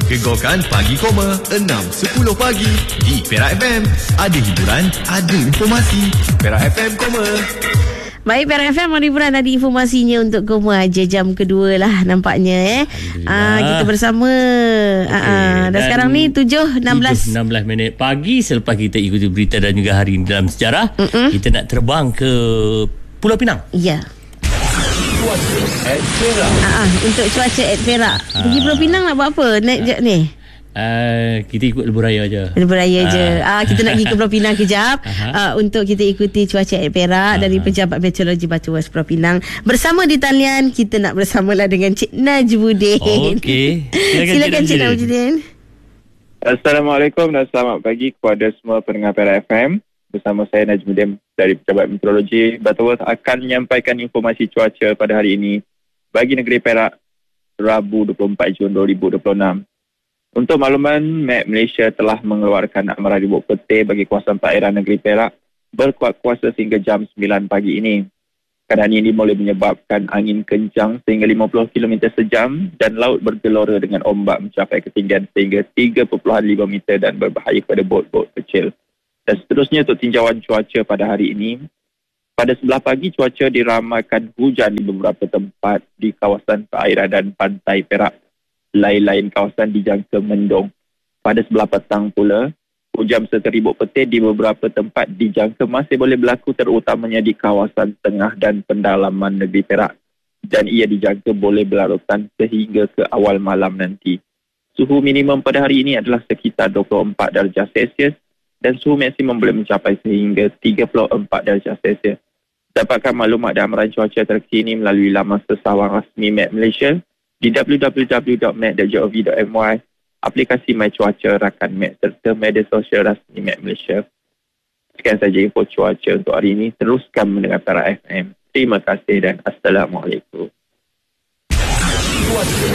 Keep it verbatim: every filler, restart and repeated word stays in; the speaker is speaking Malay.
Gegarkan Pagi Koma enam sepuluh pagi di Perak F M. Ada hiburan, ada informasi. Perak F M Koma. Baik, Perak F M hiburan, ada informasinya untuk Koma aja jam kedua lah nampaknya eh. Ah, kita bersama. Okay. Ah, dan, dan sekarang ni tujuh enam belas minit pagi selepas kita ikuti berita dan juga hari ini dalam sejarah. Mm-mm. Kita nak terbang ke Pulau Pinang. Ya. Cuaca at Perak. Ah, untuk cuaca at Perak. Pergi Pulau Pinang nak buat apa? Naik jet ni? Uh, kita ikut lebuh raya je. Lebuh raya je. Ah, kita nak pergi ke Pulau Pinang kejap uh, untuk kita ikuti cuaca at Perak. Aha. Dari Pejabat Meteorologi Batuan Pulau Pinang. Bersama di talian, kita nak bersamalah dengan Cik Najmudin. Oh, okey. Silakan, Silakan Cik Najmudin. Assalamualaikum dan selamat pagi kepada semua pendengar Perak F M. Bersama saya Najmudin dari Pejabat Meteorologi Batuan akan menyampaikan informasi cuaca pada hari ini bagi negeri Perak, Rabu dua puluh empat Jun dua ribu dua puluh enam. Untuk makluman, M E T Malaysia telah mengeluarkan amaran ribut petir bagi kawasan perairan negeri Perak berkuat kuasa sehingga jam sembilan pagi ini. Keadaan ini boleh menyebabkan angin kencang sehingga lima puluh kilometer sejam dan laut bergelora dengan ombak mencapai ketinggian sehingga tiga perpuluhan lima meter dan berbahaya kepada bot-bot kecil. Dan seterusnya untuk tinjauan cuaca pada hari ini. Pada sebelah pagi, cuaca diramaikan hujan di beberapa tempat di kawasan perairan dan pantai Perak. Lain-lain kawasan dijangka mendung. Pada sebelah petang pula, hujan serta ribut petir di beberapa tempat dijangka masih boleh berlaku, terutamanya di kawasan tengah dan pendalaman negeri Perak. Dan ia dijangka boleh berlarutan sehingga ke awal malam nanti. Suhu minimum pada hari ini adalah sekitar dua puluh empat darjah Celsius dan suhu maksimum boleh mencapai sehingga tiga puluh empat darjah Celsius. Dapatkan maklumat dan amaran cuaca terkini melalui laman sesawang rasmi M E T Malaysia di w w w dot met dot gov dot my, aplikasi My Cuaca rakan M E T serta media sosial rasmi M E T Malaysia. Sekian saja info cuaca untuk hari ini. Teruskan mendengar Perak F M. Terima kasih dan Assalamualaikum.